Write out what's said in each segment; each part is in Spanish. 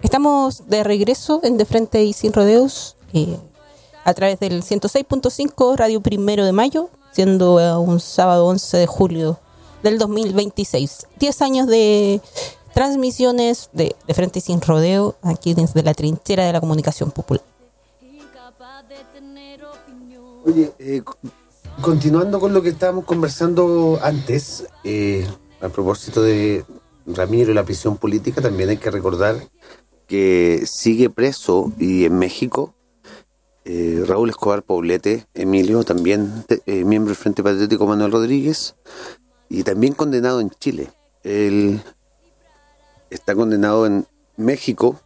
Estamos de regreso en De Frente y Sin Rodeos a través del 106.5 Radio Primero de Mayo, siendo un sábado 11 de julio del 2026. 10 años de transmisiones de Frente y Sin Rodeo aquí desde la trinchera de la comunicación popular. Oye, continuando con lo que estábamos conversando antes, a propósito de Ramiro y la prisión política, también hay que recordar que sigue preso y en México Raúl Escobar Poblete, Emilio, también miembro del Frente Patriótico Manuel Rodríguez, y también condenado en Chile. Él está condenado en México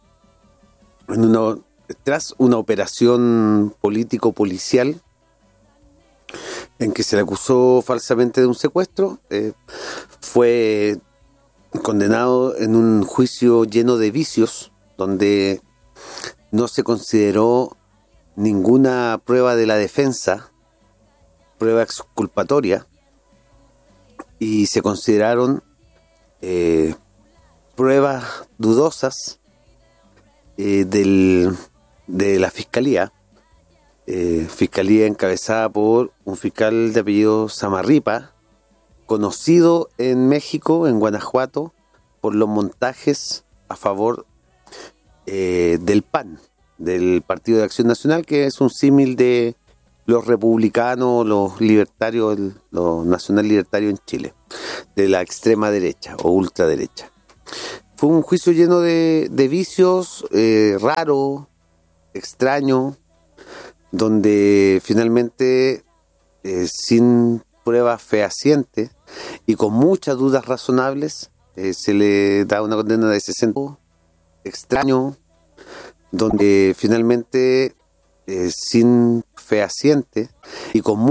tras una operación político-policial en que se le acusó falsamente de un secuestro. Fue condenado en un juicio lleno de vicios, donde no se consideró ninguna prueba de la defensa, prueba exculpatoria, y se consideraron pruebas dudosas de la Fiscalía encabezada por un fiscal de apellido Samarripa, conocido en México, en Guanajuato, por los montajes a favor del PAN, del Partido de Acción Nacional, que es un símil de los republicanos, los libertarios, los nacional libertarios en Chile, de la extrema derecha o ultraderecha. Fue un juicio lleno de vicios, raro, extraño, donde finalmente, sin pruebas fehacientes y con muchas dudas razonables, se le da una condena de 60 extraño, donde finalmente, sin fehaciente y con